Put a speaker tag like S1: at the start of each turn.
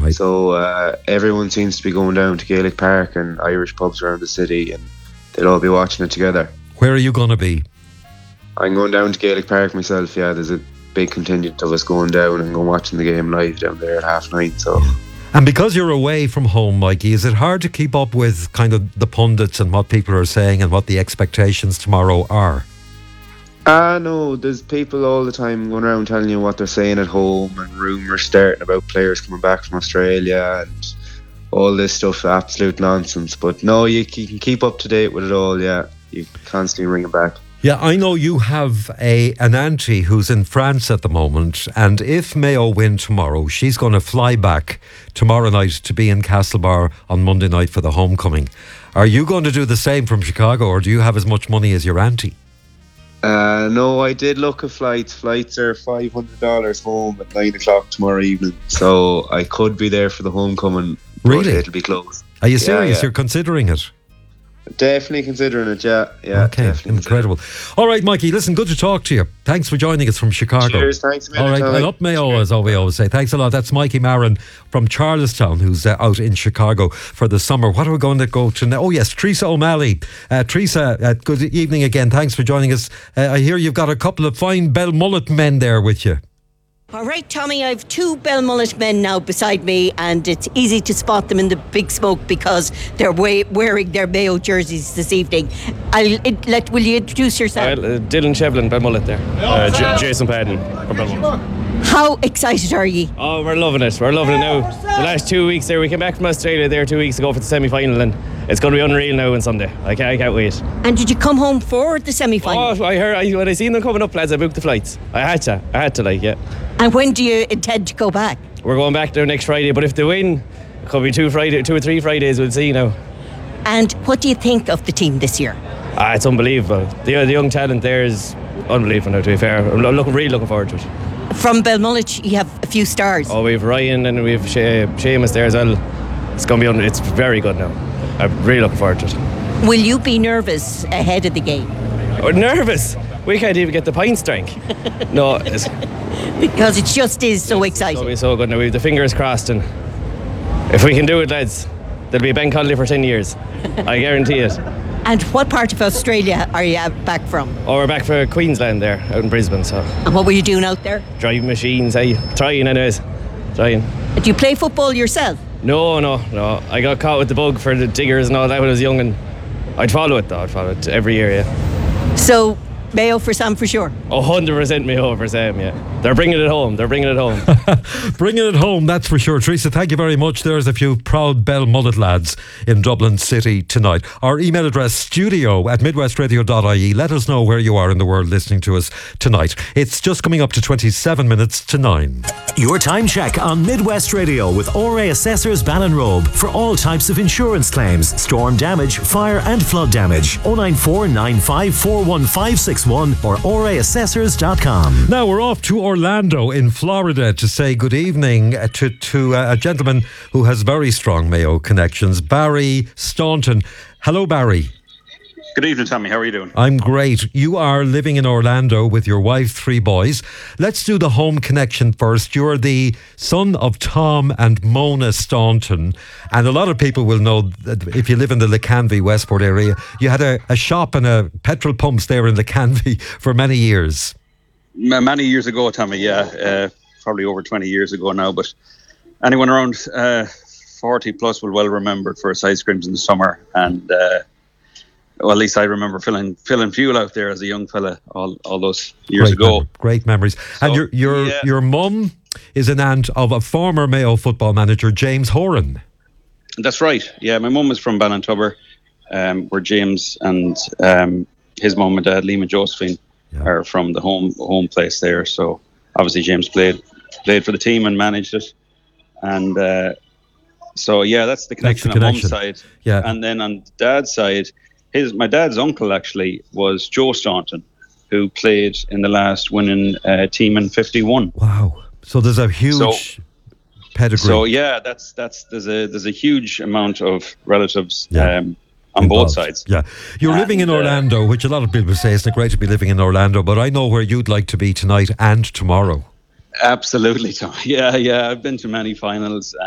S1: Right.
S2: So everyone seems to be going down to Gaelic Park and Irish pubs around the city, and they'll all be watching it together.
S1: Where are you going to be?
S2: I'm going down to Gaelic Park myself. Yeah, there's a big contingent of us going down and going watching the game live down there at 9:30. So.
S1: And because you're away from home, Mikey, is it hard to keep up with kind of the pundits and what people are saying and what the expectations tomorrow are?
S2: No, there's people all the time going around telling you what they're saying at home, and rumours starting about players coming back from Australia and all this stuff, absolute nonsense. But no, you can keep up to date with it all, yeah. You constantly ring it back.
S1: Yeah, I know you have an auntie who's in France at the moment, and if Mayo win tomorrow, she's going to fly back tomorrow night to be in Castlebar on Monday night for the homecoming. Are you going to do the same from Chicago, or do you have as much money as your auntie?
S2: No, I did look at flights. Flights are $500 home at 9 o'clock tomorrow evening, so I could be there for the homecoming.
S1: Really?
S2: But it'll be close.
S1: Are you serious?
S2: Yeah.
S1: You're considering it?
S2: Definitely considering it, yeah.
S1: Okay, incredible. All right, Mikey, listen, good to talk to you. Thanks for joining us from Chicago.
S2: Cheers, thanks a minute.
S1: All right, and up Mayo, as we always say. Thanks a lot. That's Mikey Marin from Charlestown, who's out in Chicago for the summer. What are we going to go to now? Oh, yes, Teresa O'Malley. Teresa, good evening again. Thanks for joining us. I hear you've got a couple of fine Belmullet men there with you.
S3: All right, Tommy, I have two Belmullet men now beside me, and it's easy to spot them in the big smoke because they're wearing their Mayo jerseys this evening. Will you introduce yourself?
S4: Dylan Shevlin, Belmullet there. Jason Padden from Belmullet.
S3: How excited are you?
S4: Oh, we're loving it. We're loving it now. The last 2 weeks there, we came back from Australia there 2 weeks ago for the semi-final, and it's going to be unreal now on Sunday. I can't wait.
S3: And did you come home for the semi-final?
S4: Oh, I heard, when I seen them coming up, lads, I booked the flights. I had to, yeah.
S3: And when do you intend to go back?
S4: We're going back there next Friday, but if they win, it could be 2 or 3 Fridays, we'll see now.
S3: And what do you think of the team this year?
S4: It's unbelievable. The young talent there is unbelievable now, to be fair. I'm really looking forward to it.
S3: From Belmullet, you have a few stars.
S4: Oh, we have Ryan and we have Seamus there as well. It's going to be it's very good now. I'm really looking forward to it.
S3: Will you be nervous ahead of the game?
S4: Oh, nervous? We can't even get the pints drank. No,
S3: because it just is so exciting.
S4: It'll be so good now. We have the fingers crossed, and if we can do it, lads, there'll be a Ben Connolly for 10 years. I guarantee it.
S3: And what part of Australia are you back from?
S4: Oh, we're back for Queensland there, out in Brisbane. So.
S3: And what were you doing out there?
S4: Driving machines, trying anyways. Trying.
S3: Do you play football yourself?
S4: No. I got caught with the bug for the diggers and all that when I was young, and I'd follow it though. I'd follow it every year, yeah.
S3: So, Mayo for Sam for sure?
S4: 100% Mayo for Sam, yeah. They're bringing it home. Bringing it home,
S1: that's for sure. Teresa, thank you very much. There's a few proud Belmullet lads in Dublin City tonight. Our email address, studio@midwestradio.ie. Let us know where you are in the world listening to us tonight. It's just coming up to 27 minutes to 9.
S5: Your time check on Midwest Radio with ORA Assessors Ballinrobe for all types of insurance claims, storm damage, fire and flood damage. 094 9541561 or oraassessors.com.
S1: Now we're off to Orlando in Florida to say good evening to a gentleman who has very strong Mayo connections, Barry Staunton. Hello, Barry.
S6: Good evening, Tommy. How are you doing?
S1: I'm great. You are living in Orlando with your wife, 3 boys. Let's do the home connection first. You're the son of Tom and Mona Staunton. And a lot of people will know that if you live in the Lacanvy, Westport area, you had a shop and a petrol pumps there in Lacanvy for many years.
S6: Many years ago, Tommy, yeah. Probably over 20 years ago now. But anyone around 40 plus will well remember it for its ice creams in the summer. And well, at least I remember filling fuel out there as a young fella all those years ago.
S1: Great memories. So, and your mum is an aunt of a former Mayo football manager, James Horan.
S6: That's right. Yeah, my mum is from Ballintubber, where James and his mum and dad, Liam and Josephine, are from the home place there. So obviously James played for the team and managed it, and so yeah, that's the connection on mum's side.
S1: Yeah,
S6: and then on dad's side, my dad's uncle actually was Joe Staunton, who played in the last winning team in '51.
S1: Wow! So there's a huge pedigree.
S6: So yeah, there's a huge amount of relatives. On both sides.
S1: Yeah. You're living in Orlando, which a lot of people say isn't great to be living in Orlando, but I know where you'd like to be tonight and tomorrow.
S6: Absolutely, Tom. Yeah. I've been to many finals.